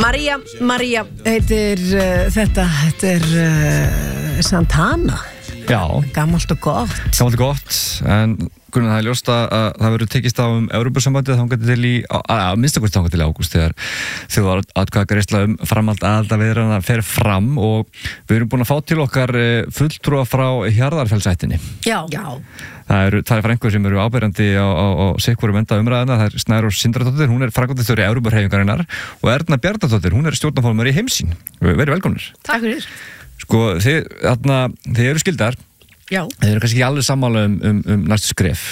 Maria heitir þetta er Santana. Já. Gammalt og gott. En Gunnar, það er ljóst að það verður tekist á Evrópusambandið þangað til í minnstakosti þangað til í ágúst þegar þjóðaratkvæðagreiðsla framhald aðildarviðræðna fer fram og við erum búin að fá til okkar fulltrúa frá Hjarðarfellsættinni. Já. Það eru frængur sem eru áberandi á sikkurum enda umræðina. Það er Snærós Sindradóttir, hún er framkvæmdastjóri Evrópuhreyfingarinnar og Erna Bjarnadóttir, hún er stjórnarformaður í Heimssýn. Verið velkomnir. Takk fyrir. Sko, þið eru skildar. Já. Þið eru kannski ekki alveg sammála næstu skref.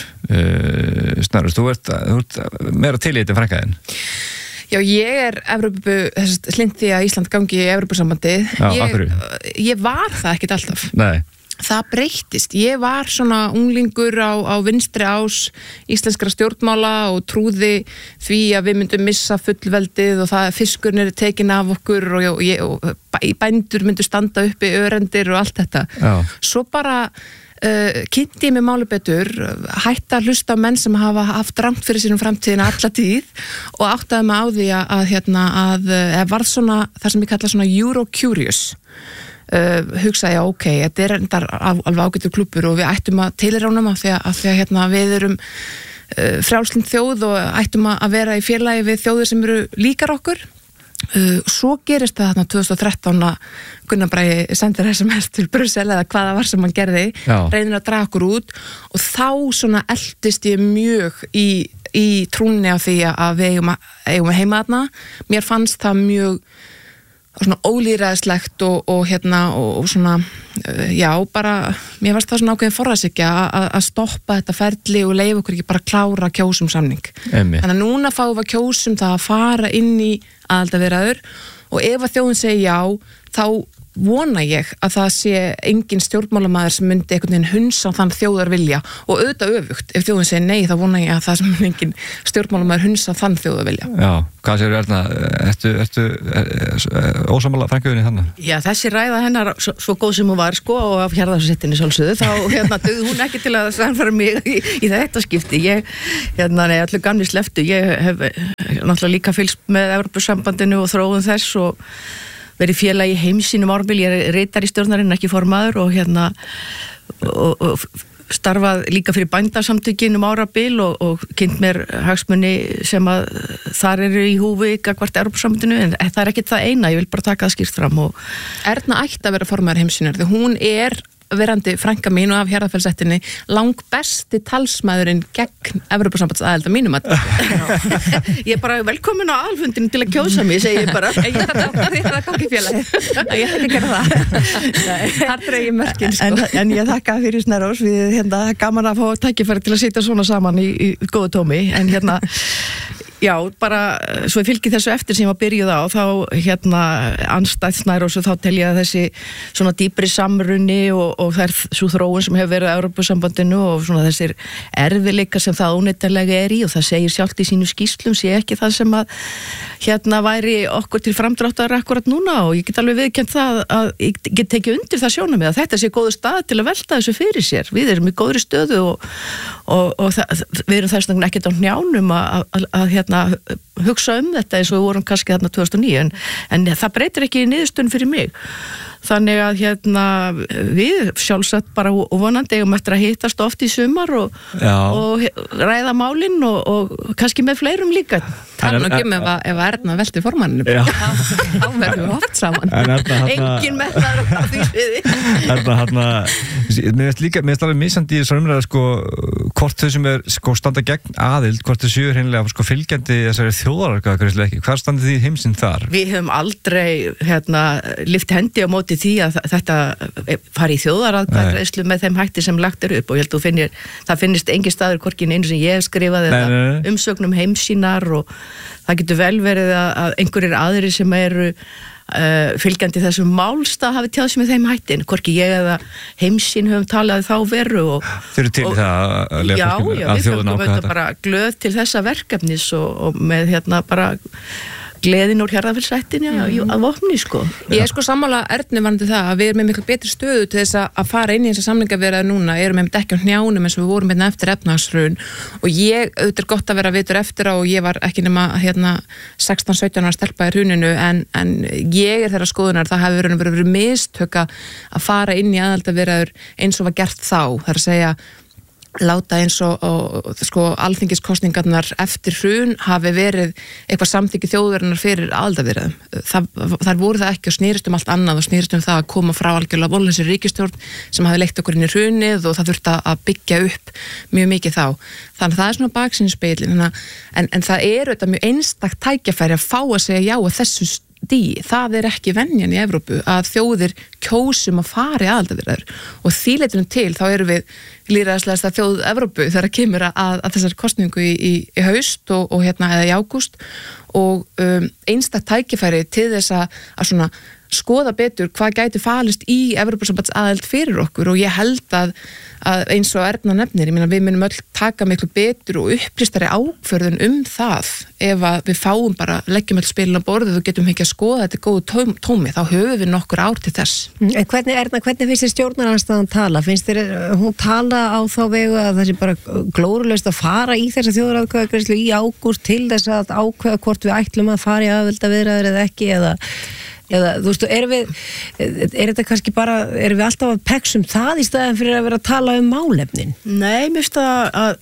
Snærós, þú ert meira til í þetta frænkaðin. Já, ég er hlind því að Ísland gangi í Evrópusambandið. Já, af hverju? Ég var það ekkert alltaf. Nei. Það breyttist. Ég var svona unglingur á vinstri ás íslenskra stjórnmála og trúði því að við myndum missa fullveldið og það fiskurinn eru tekin af okkur og bændur myndu standa uppi örendir og allt þetta. Já. Svo bara kynnti ég mig máli betur, hætti að hlusta á menn sem hafa haft rangt fyrir sínum framtíðina alla tíð og áttaði mig á því að varð svona, það sem ég kalla svona Eurocurious. Hugsaði ég, ok, þetta er endar alveg ágætur klúbbur og við ættum að tilránum af því að við erum frjálslynd þjóð og ættum að vera í félagi við þjóðir sem eru líkar okkur. Svo gerist það þarna 2013 að Gunnar Bragi sendir SMS til Brussel eða hvaða var sem hann gerði, reynir að draga okkur út og þá svona eldist ég mjög í trúnni á því að við eigum heima þarna. Mér fannst það mjög svona ólýðræðislegt og svona, já, bara mér fannst það svona ákveðin forræðshyggja að stoppa þetta ferli og leyfa okkur ekki bara klára kjósum samning. Þannig að núna fáum við kjósum það að fara inn í aðildarviðræður og ef að þjóðin segir já, þá vona ég að það sé engin stjórnmálamaður sem myndi einhvern veginn hunsa þann þjóðar vilja og auðvitað öfugt, ef þjóðin segir nei þá vona ég að það sem engin stjórnmálamaður hunsa þann þjóðar vilja. Já, hvað segir Erna, ertu ósammála frænkuðinni þannig? Já, þessi ræða hennar svo góð sem hún var sko og af Hjarðarfellsættinni sjálfsögðu, þá dugði hún ekki til að sannfæra mig í þetta skipti. Allir gamli sleftu, ég hef náttúrulega líka fylgst með Evrópusambandinu og þróun þess og verið félagi í Heimssýn árabil, ég er ritari stjórnarinn, ekki formaður og starfað líka fyrir bændasamtökin árabil og kynnt mér hagsmuni sem að þar eru í húfi gagnvart Evrópusambandinu, en það er ekki það eina, ég vil bara taka það skýrt fram. Erna ætti að vera formaður Heimssýnar, því hún er verandi frænka mín og af Hjarðarfellsættinni langbesti talsmaðurinn gegn Evrópusambandsaðild að mínum að ég er bara velkomin á aðalfundin til að kjósa mig, segi ég bara. Ég þarf að gangi félagi ég ætla ekki að gera það þar dreigi mörkin sko. en ég þakka fyrir Snærós, við gaman að fá tækifæri til að sitja svona saman í góðu tómi, en já, bara svo ég fylgi þessu eftir sem ég var byrjuð á, þá andstætt Snærós og þá tel ég að þessi svona dýpri samrunni og það er svo þróun sem hefur verið á Evrópusambandinu og svona þessir erfiðleikar sem það óneitanlega er í og það segir sjálft í sínu skýrslum, sé ekki það sem að væri okkur til framdráttar akkurat núna og ég get alveg viðurkennt það að ég get tekið undir það sjónarmið að þetta sé góður stað til að velta þessu fyrir sér. Við erum í góðri stöðu og við erum þess vegna ekkert á hnjánum að hugsa þetta eins og við vorum kannski þarna 2009 en það breytir ekki niðurstöðun fyrir mig. Þannig að við sjálfsagt bara og vonandi eigum eftir að hittast oft í sumar og ræða málin og kannski með fleirum líka. Þannig að ef Erna velti formanninu þá verðum við oft saman. Engin metnaður á því sviði. Mér finnst alveg misandi í þessu umræðu hvort þau sem er standa gegn aðild, hvort þau séu hreinlega fylgjandi þessari þjóðaratkvæðagreiðslu ekki. Hvar standið þið í Heimssýn þar? Við höfum aldrei lyft hendi á móti því að þetta fari í þjóðaratkvæðagreiðslu með þeim hætti sem lagt er upp og ég held að það finnist engin staður hvorki einu sem ég hef skrifað eða umsögnum Heimssýnar og það getur vel verið að einhverjir aðrir sem eru fylgjandi þessum málstað hafi tjáð sem með þeim hættin, hvorki ég eða Heimssýn höfum talað þá veru Þeir eru til í það að lega fólkinu að þjóðun ákvæða þetta? Bara glöð til þessa verkefnis og með bara gleðin úr Hjarðarfellsrættinni að vopni sko. Ég sko sammála Ernu varandi það að við erum með miklu betri stöðu til þess að fara inn í þessa samningaviðræður núna, erum með ekki á hnjánum eins og við vorum eftir efnahagshrun og auðvitað er gott að vera vitur eftir á og ég var ekki nema 16-17 ára stelpa í hruninu en ég er þeirra skoðunar það hafi verið mistök að fara inn í aðildarviðræður eins og var gert þá, það er að segja láta eins og sko alþingiskosningarnar eftir hrun hafi verið eitthvað samþykki þjóðarinnar fyrir aðildarviðræðum. Þar voru það ekki og snýrist allt annað og snýrist það að koma frá algjörlega vonleysi ríkisstjórn sem hafi leitt okkur inn í hrunið og það þurfti að byggja upp mjög mikið þá. Þannig að það er svona baksýnisspegillinn en það er auðvitað mjög einstakt tækjafæri að fá að segja já að þessu það er ekki venjan í Evrópu að þjóðir kjósum að fara í aðildarviðræður og því leitunum til þá erum við lýðræðislegasta þjóð Evrópu þegar kemur að þessari kosningu í haust og eða í ágúst og einstakt tækifæri til þess að svona skoða betur hvað gæti falist í Evrópusambandsaðild fyrir okkur og ég held að eins og Erna nefnir, ég meina við munum öll taka miklu betur og upplýstari ákvörðun það ef að við fáum bara, leggjum öll spilin á borðið og getum ekki að skoða þetta góðu tómi, þá höfum við nokkur ár til þess. En hvernig finnst þér stjórnarandstaðan tala? Finnst þér hún tala á þá vegu að það sé bara glórulaust að fara í þessa þjóðaratkvæðagreiðslu í ágúst til þess að ákveða hvort við ætlum að fara í aðildarviðræður eða ekki eða þú veist, þetta kannski bara, erum við alltaf að peksum það í staðin fyrir að vera að tala málefnin? Nei, mér finnst að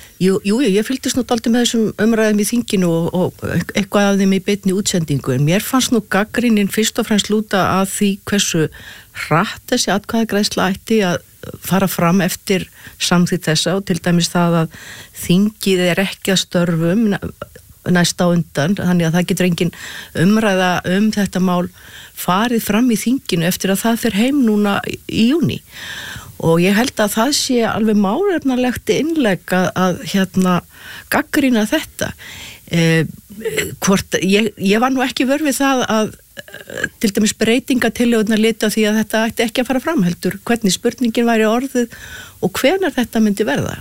ég fylgdist nú dálítið með þessum umræðum í þinginu og eitthvað af þeim í beinni útsendingu, en mér fannst nú gagnrýnin fyrst og fremst lúta að því hversu hratt þessi atkvæðagreiðsla ætti að fara fram eftir samþykkt þessa og til dæmis það að þingið er ekki að störfum næsta á undan, þannig að það getur engin umræða þetta mál farið fram í þinginu eftir að það fer heim núna í júní og ég held að það sé alveg málefnalegt innlegg að gagnrýna þetta hvort, ég var nú ekki vör við það að til dæmis breytingatillögurnar lita því að þetta ætti ekki að fara fram heldur, hvernig spurningin væri orðið og hvenær þetta myndi verða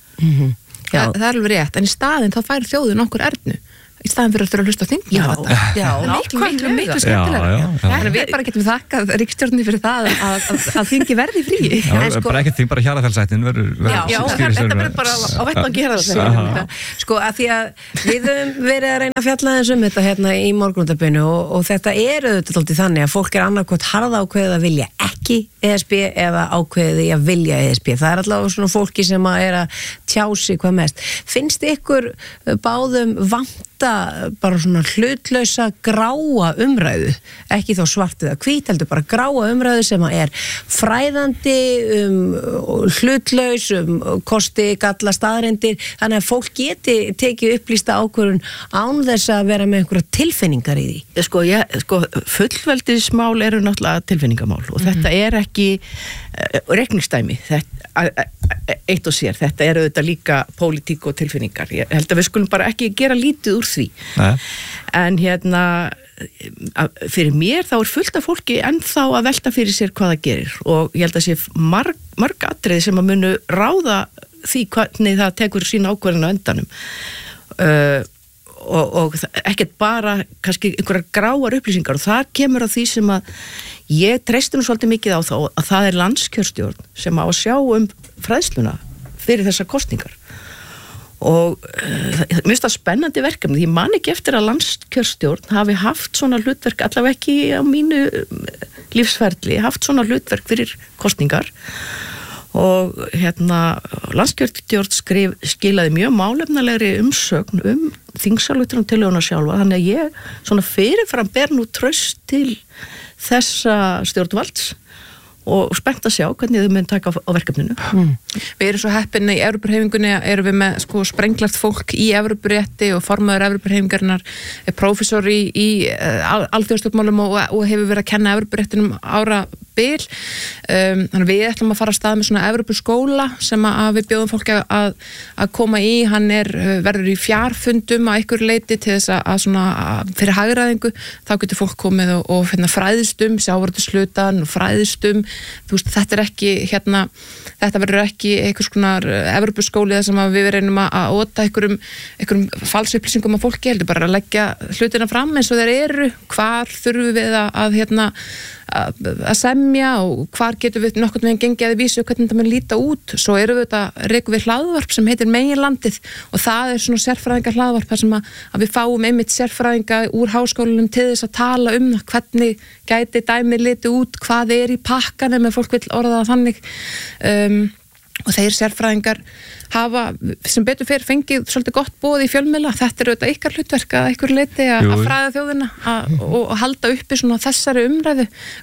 Það er alveg rétt, en í staðinn þá fær þjóðin okkur Ernu í staðinn fyrir að þurfa að hlusta á þingmenn Já, miklu skemmtilega Við bara getum þakkað ríkisstjórninni fyrir það að þingi verði frí Bara ekki þing, bara Hjarðarfellsrættin þetta verður bara á vettvangi Hjarðarfellsrættin Sko, að því að við höfum verið að reyna að fjalla þessum þetta í morgunúttabinu og þetta er auðvitað þannig að fólk er annarkvæmt harða ákveðið að vilja ekki ESB eða ákveðið að vilja ESB það er allavega svona fólki sem er að tjási hvað mest finnst ykkur báðum vanta bara svona hlutlausa gráa umræðu ekki þá svart eða hvít heldur bara gráa umræðu sem er fræðandi hlutlaus kosti, galla, staðreyndir þannig að fólk geti tekið upplýsta ákvörðun án þess að vera með einhverja tilfinningar í því Sko, fullveldismál eru náttúrulega tilfinningamál og þetta er ekki reikningsdæmi eitt og sér, þetta er auðvitað líka pólitík og tilfinningar, ég held að við skulum bara ekki gera lítið úr því en fyrir mér þá er fullt af fólki ennþá að velta fyrir sér hvað það gerir og ég held að sé marg atriði sem að munu ráða því hvernig það tekur sín ákvörðin á endanum og ekkert bara kannski einhverjar gráar upplýsingar og þar kemur að því sem að ég treysti nú svolítið mikið á þá að það er landskjörstjórn sem á að sjá fræðsluna fyrir þessar kosningar og mér finnst það spennandi verkefni ég man ekki eftir að landskjörstjórn hafi haft svona hlutverk allavega ekki á mínu lífsferli haft svona hlutverk fyrir kosningar og landskjörstjórn skilaði mjög málefnalegri umsögn þingsályktun sjálfa þannig að ég svona fyrirfram ber nú traust til þessa stjórnvalds og spennt að sjá hvernig þau mun taka á verkefninu. Við erum svo heppin í Evrópuhreyfingunni, erum við með sprenglagt fólk í Evrópurétti og formaður Evrópuhreyfingarinnar er prófessor í alþjóðastjórnmálum og hefur verið að kenna Evrópuréttinum spil. Þannig við ætlum að fara að stað með svona Evrópuskóla sem að við bjóðum fólki að koma í. Hann verður í fjarfundum á einhverju leiti til þess að svona fyrir hagræðingu, þá getur fólk komið og fræðist sjávarútvegslutann og fræðist þú veist, þetta ekki þetta verður ekki einhvers konar Evrópuskóli þar sem að við reynum að óta einhverjum falsupplýsingum af fólki, heldur bara að leggja hlutina fram eins og þeir eru, hvar þurfum við að semja og hvar getum við nokkurn veginn gengið að vísu hvernig þetta mun líta út. Svo erum við rekum við hlaðvarp sem heitir Meginlandið og það svona sérfræðingar hlaðvarp þar sem að við fáum einmitt sérfræðinga úr háskólanum til þess að tala hvernig gæti dæmið liti út, hvað í pakkanum ef fólk vill orða það þannig. Og þeir sérfræðingar hafa sem betur fyrir fengið svolítið gott boð í fjölmiðla. Þetta auðvitað ykkar hlutverk að einhver leiti að fræða þjóðina og halda uppi svona þessari umræðu.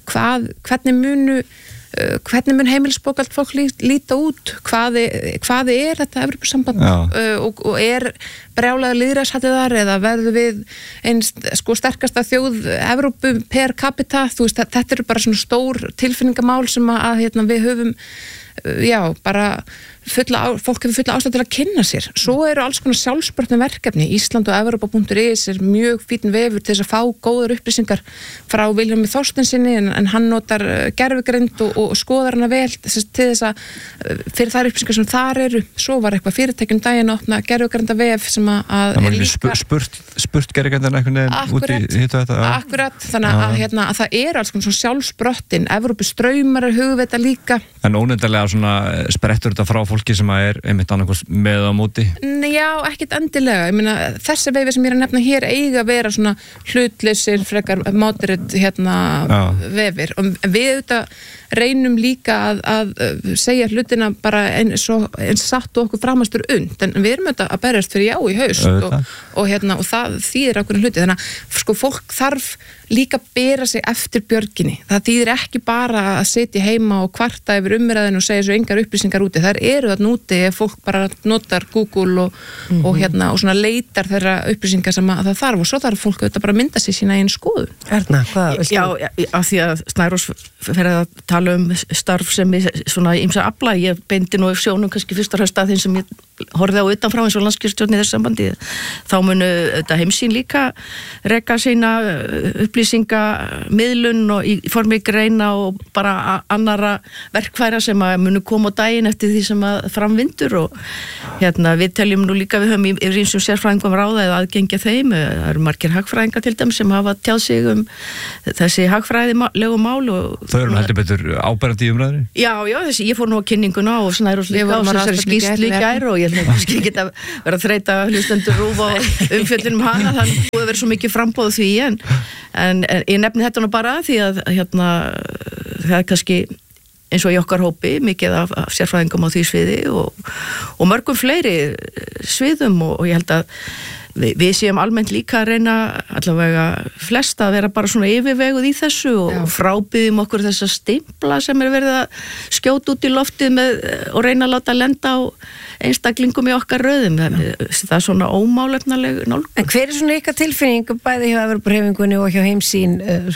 Hvernig mun heimilisbókald fólk líta út? Hvað þetta Evrópusamband og brjálaður lýðræðishatið þar eða verður við eins sterkasta þjóð Evrópu per capita? Þú veist, þetta eru bara svona stór tilfinningamál sem að við höfum bara fólk hefur fulla ástæðu til að kynna sér. Svo eru alls konar sjálfsbörnum verkefni. Ísland og Evrópa.is mjög fínn vefur til þess að fá góðar upplýsingar frá Vilhjálmi Þorsteinsinni en hann notar gervigreind og skoðar hana vel til þess að fyrir þær upplýsingar sem þar eru. Svo var eitthvað fyrirtækjum daginn að opna gervigreinda vef sem að er líka spurt gervigreindan einhvern veginn út í hitt og þetta. Akkurat, þannig að það eru alls konar sjálfsbrottin, Evrópustraumar hugveita líka. En ónefndarlega svona sprettur þetta frá fólki sem einmitt annarkos með á móti? Já, ekkit endilega. Ég meina, þessi veifi sem ég er að nefna hér eiga að vera svona hlutlausir, frekar moderate vefir. Og við auðvitað reynum líka að segja hlutina bara eins satt og okkur framastur und, en við erum auðvitað að berjast fyrir já í haust og það þýðir okkur hluti. Þannig að fólk þarf líka að bera sig eftir björginni. Það þýðir ekki bara að sitja heima og kvarta yfir umræðinu og segja svo engar upplýsingar úti. Það eru þarna úti ef fólk bara notar Google og svona leitar þeirra upplýsingar sem að það þarf og svo þarf fólk auðvitað bara að mynda sér sína einn skoðun. Erna, hvað? Já, af því að Snærós fer að tala starf sem svona ýmsa afla. Ég beindi nú sjónum kannski fyrst og fremst að þeim sem ég horfði á utanfrá eins og landskjörstjórn í þessu sambandi. Þá munu þetta Heimsýn líka reka sína upplýsingamiðlun og í formi greina og bara annara verkfæra sem að munu koma á daginn eftir því sem að framvindur og við teljum nú líka við höfum yfir eins og sérfræðingum ráða eða aðgengja þeim. Það eru margir hagfræðingar til dæmis sem hafa tjáð sig þessi hagfræðilegu mál og þau eru heldur betur áberandi í umræðinni? Já, ég fór nú á kynninguna og Snærós líka og þessari skýrslu í gær og ég held að ég geta verið að þreyta hlustendur RÚV á umfjöllunum hana, þannig að það verið svo mikið framboð því en ég nefni þetta nú bara því að það er kannski eins og í okkar hópi mikið af sérfræðingum á því sviði og mörgum fleiri sviðum og ég held að við séum almennt líka að reyna allavega flesta að vera bara svona yfirveguð í þessu og frábiðjum okkur þessa stimpla sem verið að skjóta út í loftið og reyna að láta lenda á einstaklingum í okkar röðum. Það er svona ómálefnaleg nálgun. En hver er svona ykkar tilfinning bæði hjá Evrópuhreyfingunni og hjá Heimsýn?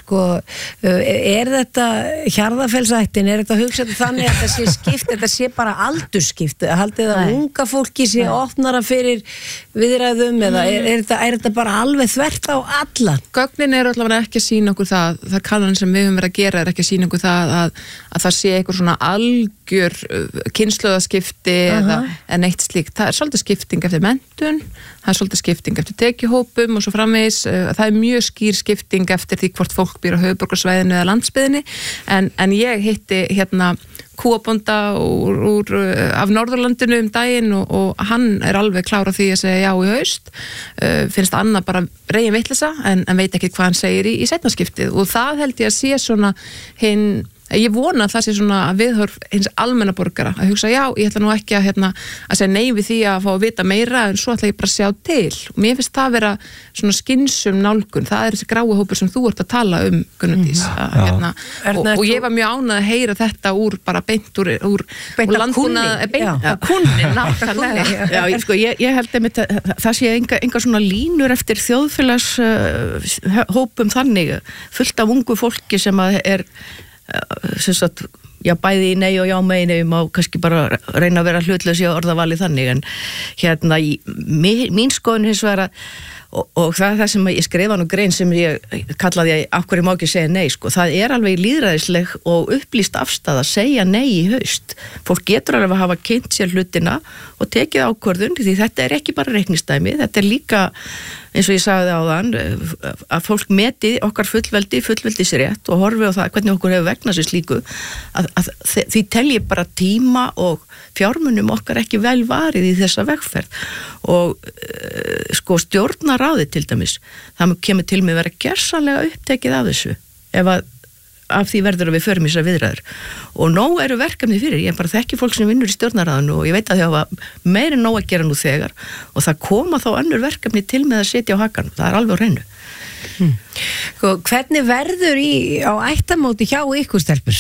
Er þetta hjarðafellsættin? Er þetta hugsað þannig að þetta sé skipt, þetta sé bara aldursskipt? Haldið að unga fólki sé opnara fyrir viðræðum eða er þetta bara alveg þvert á alla? Gögnin eru allavega ekki að sýna okkur það kannan sem við höfum verið að gera er ekki að sýna okkur það að það sé eitthvað svona algjör kynslóðaskipti eða neitt slíkt. Það er svolítið skipting eftir menntun, það er svolítið skipting eftir tekjuhópum og svo framvegis. Það er mjög skýr skipting eftir því hvort fólk býr á höfuðborgarsvæðinu eða landsbyggðinni en ég hitti kúabónda af Norðurlandinu daginn og hann er alveg klár á því að segja já í haust. Finnst Anna bara reygin vitleysa en veit ekki hvað hann segir í seinna skiptið og það held ég að sé svona ég vona að það sé svona viðhorf hins almenna borgara að hugsa já, ég ætla nú ekki að segja nei við því að fá að vita meira en svo ætla ég bara að sjá til og mér finnst það vera svona skynsum nálgun, það er þessi grái hópur sem þú ert að tala Gunnardís og ég var mjög ánægð að heyra þetta úr bara beint úr landbúnað beint á kunni nákvæmlega. Já, sko, ég held að það sé enga svona línur eftir þjóðfélags hópum þannig fullt af ungu fólki sem að sem sagt, já, bæði í nei og já meini má kannski bara reyna að vera hlutlaus í orðavali þannig, en hérna mín skoðun hins vegar að og það er það sem ég skrifa nú grein sem ég kallaði að af hverju má ekki segja nei, sko. Það er alveg lýðræðisleg og upplýst afstaða að segja nei í haust. Fólk getur alveg að hafa kynnt sér hlutina og tekið ákvörðun, því þetta er ekki bara reiknistæmi, þetta er líka, eins og ég sagði áðan, að fólk meti okkar fullveldisrétt og horfi á það hvernig okkur hefur vegnað sér slíku, að því telji bara tíma og fjármunum okkar ekki vel varið í þessa vegferð og sko stjórnarráðið til dæmis, það kemur til mig vera gersamlega upptekið af þessu ef að af því verður að við förum í þessar viðræður og nóg eru verkefni fyrir, ég bara þekki fólk sem vinnur í stjórnarráðinu og ég veit að það hafa meira en nóg að gera nú þegar og það koma þá önnur verkefni til með að setja á hakanum, það er alveg á hreinu. Hvernig verður á ættamóti hjá ykkur stelpur?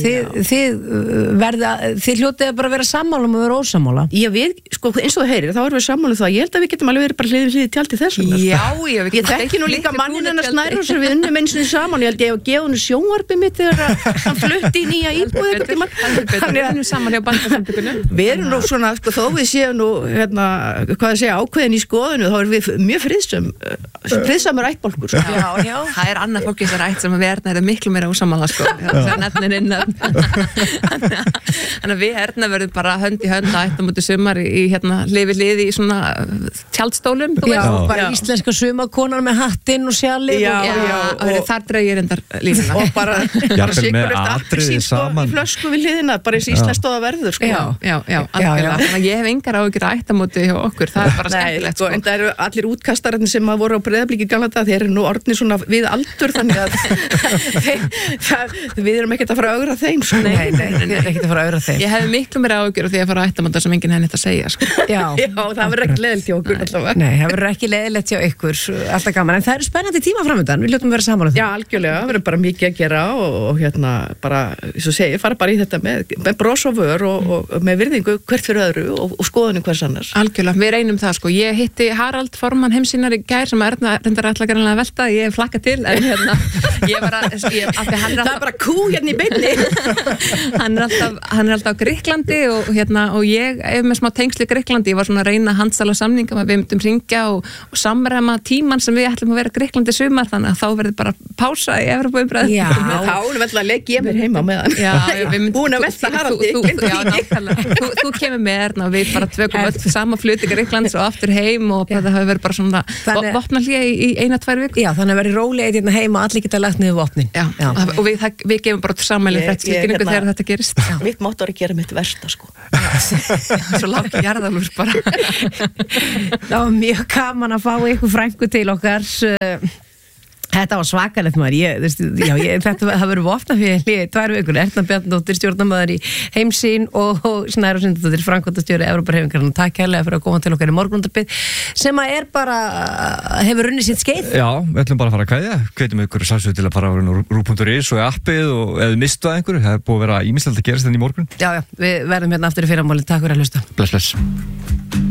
Þið hljótið að bara vera sammála og vera ósammála? Já, við, sko, eins og það heyrir, þá erum við sammála það. Ég held að við getum alveg verið bara hlið tjaldi þessum. Já, ég þekki nú líka mannin hennar Snærós við unnum eins og saman, ég held ég að gefa hennu sjónvarpið mitt þegar hann flutti í nýja íbúð Við erum nú svona, sko, þó við séum nú, ákveðin í skoðinu, þá erum við mjög friðsamur ættbálkur. Já. Það er annað fólk í þessar ætt sem að við er miklu meira ósamála, sko. Það er nefnin innan. Þannig að við verðum bara hönd í hönd að ættum út í sumar í liði í svona tjaldstólum. Já, bara íslenska sumarkonar með hattinn og sjálið. Já, þar dreigir endar lífina. Og bara með atriði saman. Í flösku við hliðina, bara eins íslenskt verður, sko. Já, algjörlega. Þannig að ég hef engar áhyggjur að ættamóti hjá okkur. Það er bara skemmtilegt, sko. En það eru allir útkastararnir sem voru á Breiðabliki í gamla daga, þeir eru nú orðnir svona við aldur, þannig að við erum ekkert að fara að ögra þeim, sko. Nei, ekkert að fara að ögra þeim. Ég hef miklu meira áhyggjur af því að fara á ættamóta sem enginn hefði neitt að segja, sko. Já, það verður ekki leiðilegt hjá okkur allavega. Nei, það verður ekki leiðilegt hjá ykkur, alltaf gaman, en það eru spennandi tíma framöndan, við hljótum vera sammála því. Já, algjörlega, það verður bara mikið að gera og bara, eins og segir, fara bara í þetta með bros og vör og með virðingu hvert fyrir öðru og skoðunum hvers annars. Algjörlega, við reynum það, sko. Ég hitti Harald formann Heimssýnar í gær sem Erna reyndar ætla að velta, ég hef flakkað til, en það er bara kú í beinni. Hann er alltaf á Grikklandi og ég er með smá tengsl í Grikklandi, ég var svona að reyna að handsala samninga með við myndum hringja og samræma tíman sem við ætlum að vera Grikklandi sumar, þannig að þá verður bara pása í Evrópuumræðu. Já, þá verður að leggja ég mér heima með hann. Já, búin að velta Haraldi. Þú kemur með Erna og við bara tvökum öll sama fluti Grikklands og aftur heim og það hefur verið bara svona vopnahlé í 1-2 vikur. Já, þannig að verið rólegið heima og allir geta lagt niður vopnin. Já, og við gefum bara sammæli tilkynningu þegar þetta gerist. Mitt máttu að gera mitt versta, sko. Svo lágt jarðalúr bara. Það var mjög gaman að fá ykkur frænku til okkar. Þetta var svakalegt maður, það verður vopna fyrir 2 vikur, Erna Bjarnadóttir stjórnarmaður í Heimssýn og Snærós Sindardóttir framkvæmdastjóri Evrópuhreyfingarinnar. Takk kærlega fyrir að koma til okkar í Morgunútvarpið sem að bara hefur runnið sitt skeið. Já, við ætlum bara að fara að kveðja, hvetjum ykkur sálsögðu til að fara á rú.is og appið og eða mistu að einhverju, það er búið að vera ýmislegt að gerast þenni í morgun. Já, við verðum aftur í fyrramálið, takk fyrir að hlusta. Bless.